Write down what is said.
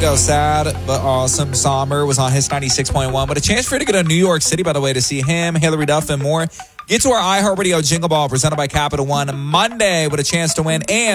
go. Sad but awesome. Somber was on his 96.1. But a chance for you to go to New York City, by the way, to see him, Hillary Duff, and more. Get to our iHeartRadio Jingle Ball presented by Capital One Monday with a chance to win. And